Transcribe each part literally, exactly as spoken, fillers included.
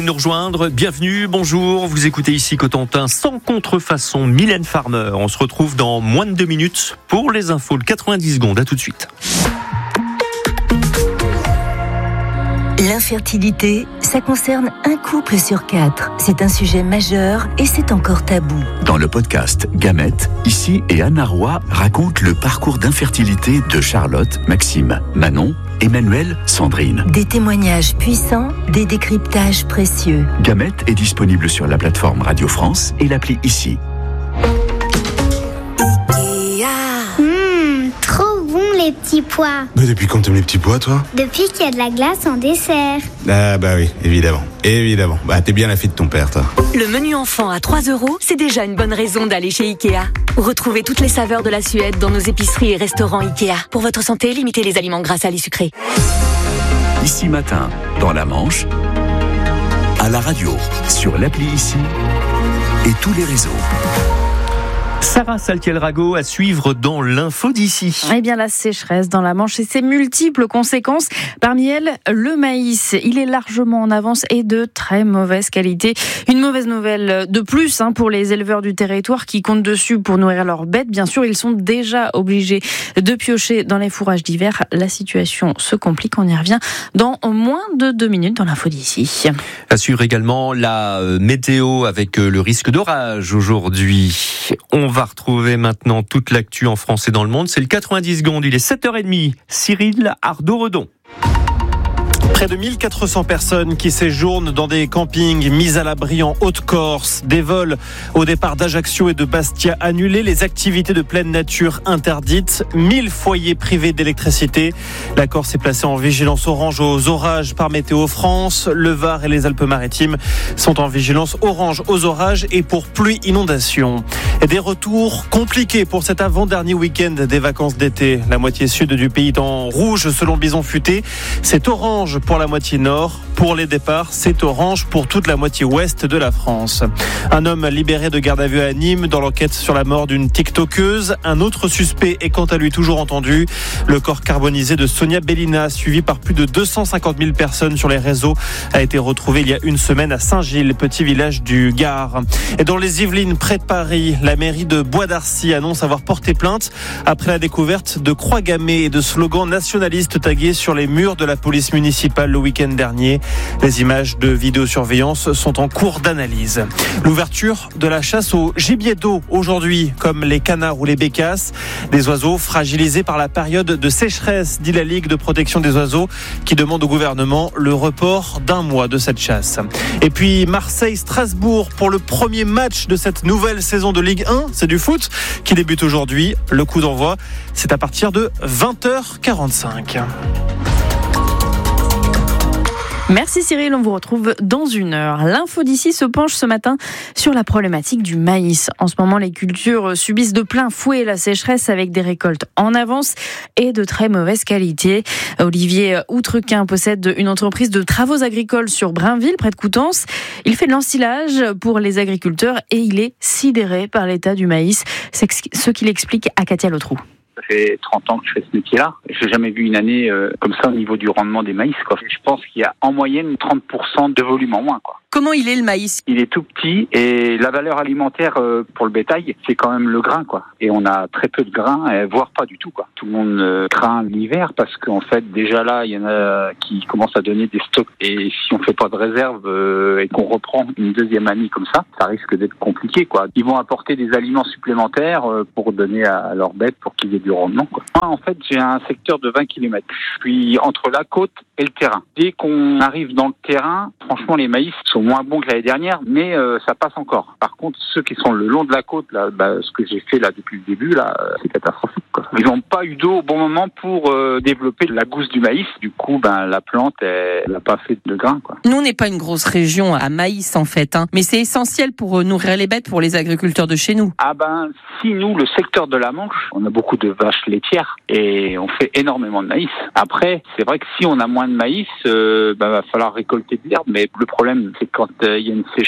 Nous rejoindre, bienvenue, bonjour, vous écoutez ici Cotentin sans contrefaçon, Mylène Farmer. On se retrouve dans moins de deux minutes pour les infos, le quatre-vingt-dix secondes, à tout de suite. L'infertilité, ça concerne un couple sur quatre. C'est un sujet majeur et c'est encore tabou. Dans le podcast Gamètes, Ici et Anna Roy racontent le parcours d'infertilité de Charlotte, Maxime, Manon, Emmanuel, Sandrine. Des témoignages puissants, des décryptages précieux. Gamètes est disponible sur la plateforme Radio France et l'appli Ici. Mmh, trop bon les petits pois. Mais depuis quand t'aimes les petits pois, toi? Depuis qu'il y a de la glace en dessert. Ah bah oui, évidemment, évidemment. Bah t'es bien la fille de ton père, toi. Le menu enfant à trois euros, c'est déjà une bonne raison d'aller chez Ikea. Retrouvez toutes les saveurs de la Suède dans nos épiceries et restaurants Ikea. Pour votre santé, limitez les aliments gras, salés, sucrés. Ici matin, dans la Manche, à la radio, sur l'appli Ici et tous les réseaux. Sarah Saltiel-Rago à suivre dans l'info d'ici. Eh bien, la sécheresse dans la Manche et ses multiples conséquences. Parmi elles, le maïs. Il est largement en avance et de très mauvaise qualité. Une mauvaise nouvelle de plus hein, pour les éleveurs du territoire qui comptent dessus pour nourrir leurs bêtes. Bien sûr, ils sont déjà obligés de piocher dans les fourrages d'hiver. La situation se complique. On y revient dans moins de deux minutes dans l'info d'ici. Assure également la météo avec le risque d'orage aujourd'hui. On va retrouver maintenant toute l'actu en France et dans le monde. C'est le quatre-vingt-dix secondes, il est sept heures trente. Cyril Ardo-Redon. Près de mille quatre cents personnes qui séjournent dans des campings mis à l'abri en Haute-Corse. Des vols au départ d'Ajaccio et de Bastia annulés. Les activités de pleine nature interdites. mille foyers privés d'électricité. La Corse est placée en vigilance orange aux orages par Météo France. Le Var et les Alpes-Maritimes sont en vigilance orange aux orages et pour pluie inondation. Et des retours compliqués pour cet avant-dernier week-end des vacances d'été. La moitié sud du pays est en rouge selon Bison Futé. C'est orange pour la moitié nord. Pour les départs, c'est orange pour toute la moitié ouest de la France. Un homme libéré de garde à vue à Nîmes dans l'enquête sur la mort d'une tiktokeuse. Un autre suspect est quant à lui toujours entendu. Le corps carbonisé de Sonia Bellina, suivi par plus de deux cent cinquante mille personnes sur les réseaux, a été retrouvé il y a une semaine à Saint-Gilles, petit village du Gard. Et dans les Yvelines, près de Paris, la mairie de Bois d'Arcy annonce avoir porté plainte après la découverte de croix gammées et de slogans nationalistes tagués sur les murs de la police municipale le week-end dernier. Les images de vidéosurveillance sont en cours d'analyse. L'ouverture de la chasse au gibier d'eau aujourd'hui, comme les canards ou les bécasses, des oiseaux fragilisés par la période de sécheresse, dit la Ligue de protection des oiseaux, qui demande au gouvernement le report d'un mois de cette chasse. Et puis Marseille-Strasbourg pour le premier match de cette nouvelle saison de Ligue un, c'est du foot, qui débute aujourd'hui. Le coup d'envoi, c'est à partir de vingt heures quarante-cinq. Merci Cyril, on vous retrouve dans une heure. L'info d'ici se penche ce matin sur la problématique du maïs. En ce moment, les cultures subissent de plein fouet la sécheresse avec des récoltes en avance et de très mauvaise qualité. Olivier Outrequin possède une entreprise de travaux agricoles sur Brainville, près de Coutances. Il fait de l'ensilage pour les agriculteurs et il est sidéré par l'état du maïs. C'est ce qu'il explique à Katia Lotrou. Ça fait trente ans que je fais ce métier-là. Je n'ai jamais vu une année euh, comme ça au niveau du rendement des maïs, quoi. Je pense qu'il y a en moyenne trente pour cent de volume en moins, quoi. Comment il est le maïs? Il est tout petit et la valeur alimentaire euh, pour le bétail, c'est quand même le grain, quoi. Et on a très peu de grains, euh, voire pas du tout, quoi. Tout le monde euh, craint l'hiver parce qu'en fait, déjà là, il y en a qui commencent à donner des stocks. Et si on fait pas de réserve euh, et qu'on reprend une deuxième année comme ça, ça risque d'être compliqué, quoi. Ils vont apporter des aliments supplémentaires euh, pour donner à leurs bêtes pour qu'ils aient du rendement, quoi. Moi, en fait, j'ai un secteur de vingt kilomètres. Je suis entre la côte et le terrain. Dès qu'on arrive dans le terrain, franchement, les maïs sont moins bons que l'année dernière, mais euh, ça passe encore. Par contre, ceux qui sont le long de la côte, là, bah, ce que j'ai fait là depuis le début, là, c'est catastrophique, quoi. Ils n'ont pas eu d'eau au bon moment pour euh, développer la gousse du maïs. Du coup, ben la plante, elle n'a pas fait de grain, quoi. Nous, on n'est pas une grosse région à maïs en fait, hein, mais c'est essentiel pour euh, nourrir les bêtes, pour les agriculteurs de chez nous. Ah ben, si nous, le secteur de la Manche, on a beaucoup de vaches laitières et on fait énormément de maïs. Après, c'est vrai que si on a moins de maïs, euh, ben, va falloir récolter de l'herbe, mais le problème, c'est quand il euh, y a une sécheresse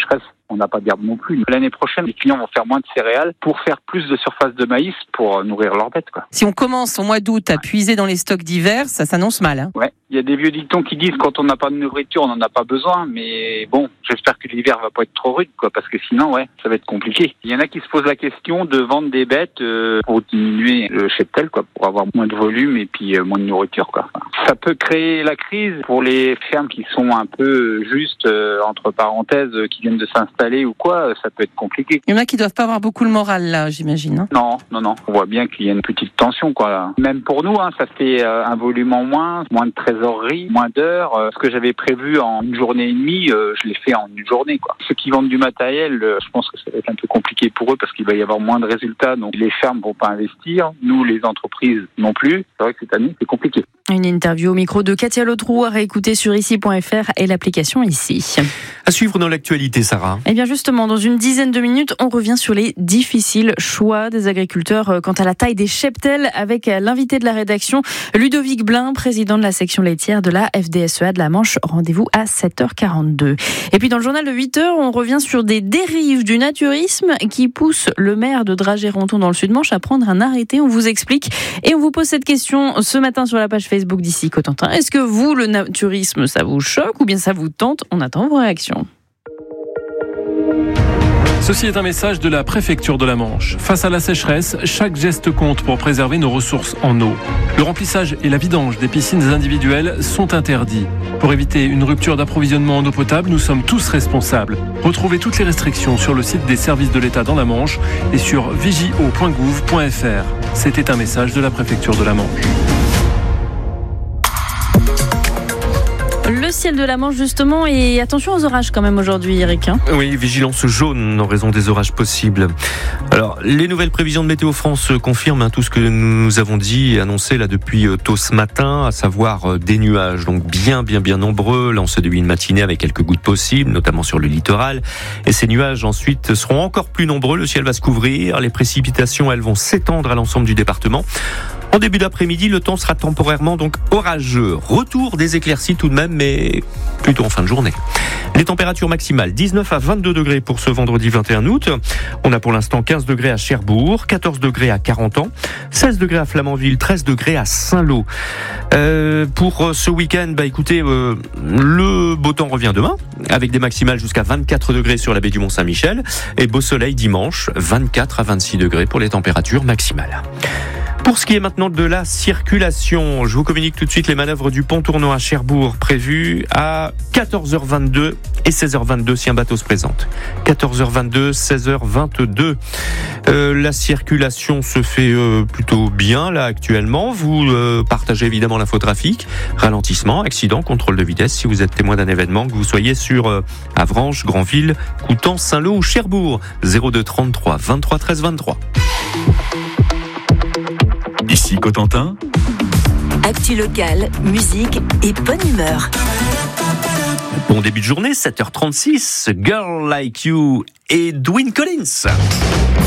On n'a pas d'herbe non plus. L'année prochaine, les clients vont faire moins de céréales pour faire plus de surface de maïs pour nourrir leurs bêtes, quoi. Si on commence au mois d'août à puiser dans les stocks d'hiver, ça s'annonce mal. Hein. Ouais. Il y a des vieux dictons qui disent quand on n'a pas de nourriture, on n'en a pas besoin. Mais bon, j'espère que l'hiver va pas être trop rude, quoi, parce que sinon, ouais, ça va être compliqué. Il y en a qui se posent la question de vendre des bêtes euh, pour diminuer le cheptel, quoi, pour avoir moins de volume et puis euh, moins de nourriture, quoi. Ça peut créer la crise pour les fermes qui sont un peu juste euh, entre parenthèses, euh, qui viennent de s'installer ou quoi. Ça peut être compliqué. Il y en a qui doivent pas avoir beaucoup le moral là, j'imagine. Hein. Non, non, non. On voit bien qu'il y a une petite tension, quoi. Là. Même pour nous, hein, ça fait euh, un volume en moins, moins de trésorerie, moins d'heures. Euh, ce que j'avais prévu en une journée et demie, euh, je l'ai fait en une journée, quoi. Ceux qui vendent du matériel, euh, je pense que ça va être un peu compliqué pour eux parce qu'il va y avoir moins de résultats. Donc les fermes vont pas investir, nous les entreprises non plus. C'est vrai que cette année c'est compliqué. Une interview au micro de Katia Lotrou à réécouter sur ici point f r et l'application Ici. À suivre dans l'actualité, Sarah. Eh bien justement, dans une dizaine de minutes, on revient sur les difficiles choix des agriculteurs quant à la taille des cheptels avec l'invité de la rédaction, Ludovic Blin, président de la section laitière de la F D S E A de la Manche. Rendez-vous à sept heures quarante-deux. Et puis dans le journal de huit heures, on revient sur des dérives du naturisme qui poussent le maire de Dragey-Ronthon dans le Sud-Manche à prendre un arrêté. On vous explique et on vous pose cette question ce matin sur la page Facebook d'Ici Cotentin. Est-ce que vous, le naturisme, ça vous choque ou bien ça vous tente? On attend vos réactions. Ceci est un message de la préfecture de la Manche. Face à la sécheresse, chaque geste compte pour préserver nos ressources en eau. Le remplissage et la vidange des piscines individuelles sont interdits. Pour éviter une rupture d'approvisionnement en eau potable, nous sommes tous responsables. Retrouvez toutes les restrictions sur le site des services de l'État dans la Manche et sur vigio point gouv point f r. C'était un message de la préfecture de la Manche. Le ciel de la Manche justement, et attention aux orages quand même aujourd'hui, Eric. Hein oui, vigilance jaune en raison des orages possibles. Alors, les nouvelles prévisions de Météo France confirment hein, tout ce que nous avons dit et annoncé là depuis euh, tôt ce matin, à savoir euh, des nuages donc bien bien bien nombreux. Là, on se début de matinée avec quelques gouttes possibles, notamment sur le littoral. Et ces nuages ensuite seront encore plus nombreux. Le ciel va se couvrir, les précipitations elles vont s'étendre à l'ensemble du département. En début d'après-midi, le temps sera temporairement donc orageux. Retour des éclaircies tout de même, mais plutôt en fin de journée. Les températures maximales, dix-neuf à vingt-deux degrés pour ce vendredi vingt et un août. On a pour l'instant quinze degrés à Cherbourg, quatorze degrés à Carentan, seize degrés à Flamanville, treize degrés à Saint-Lô. Euh, pour ce week-end, bah écoutez, euh, le beau temps revient demain, avec des maximales jusqu'à vingt-quatre degrés sur la baie du Mont-Saint-Michel, et beau soleil dimanche, vingt-quatre à vingt-six degrés pour les températures maximales. Pour ce qui est maintenant de la circulation, je vous communique tout de suite les manœuvres du pont tournant à Cherbourg prévues à quatorze heures vingt-deux et seize heures vingt-deux si un bateau se présente. quatorze heures vingt-deux, seize heures vingt-deux. Euh, la circulation se fait euh, plutôt bien là actuellement. Vous euh, partagez évidemment l'infotrafic, ralentissement, accident, contrôle de vitesse si vous êtes témoin d'un événement, que vous soyez sur euh, Avranches, Granville, Coutances, Saint-Lô ou Cherbourg. zéro deux trente-trois vingt-trois treize vingt-trois. Ici Cotentin. Actu locale, musique et bonne humeur. Bon début de journée, sept heures trente-six. Girl Like You et Dwayne Collins.